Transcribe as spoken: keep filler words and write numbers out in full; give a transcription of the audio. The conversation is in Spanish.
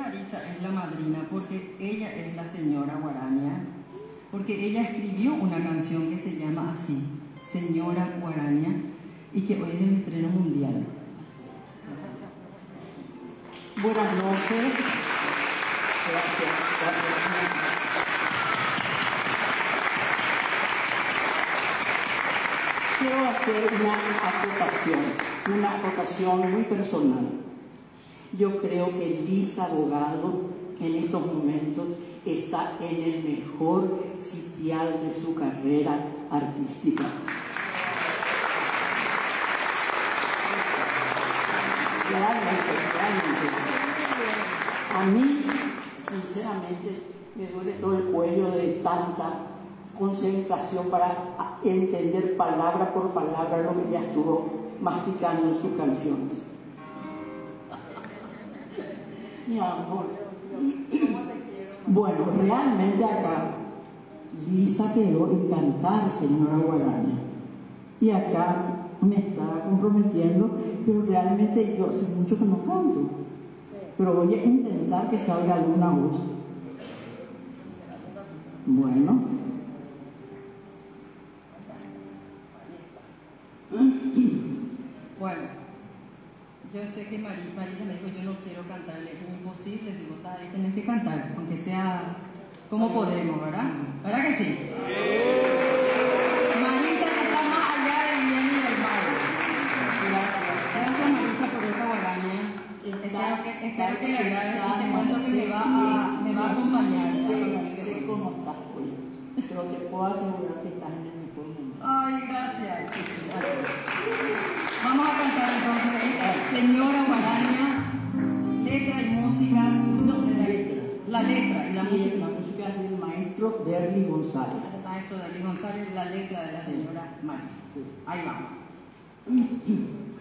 Marisa es la madrina porque ella es la señora Guaraña, porque ella escribió una canción que se llama así, Señora Guaraña, y que hoy es el estreno mundial. Buenas noches. Gracias. Quiero hacer una acotación, una acotación muy personal. Yo creo que Lisa Bogado en estos momentos está en el mejor sitial de su carrera artística. Realmente, realmente. A mí, sinceramente, me duele todo el cuello de tanta concentración para entender palabra por palabra lo que ella estuvo masticando en sus canciones. Mi amor. Bueno, realmente acá Lisa quedó encantada, señora Guaraña. Y acá me está comprometiendo, pero realmente yo hace mucho que no canto. Pero voy a intentar que salga alguna voz. Bueno. Bueno, yo sé que Marisa, Marisa me dijo, yo no quiero cantarle, es imposible, si vos estás ahí tenés que cantar, aunque sea como podemos, ¿verdad? ¿Verdad que sí? Marisa que está más allá del bien y del mal. Gracias Marisa por esta guaraña. Espero que, espero que le agrade y te cuento que me va a, me va a acompañar. No sé cómo estás hoy, pero te puedo asegurar que estás en el mejor momento. Ay, gracias. Vamos a cantar entonces Señora Guaraña, letra y música. No, la letra. La letra y la Y música. la música es del maestro Berly González. El maestro Berly González, la letra de la señora Marisa. Ahí vamos.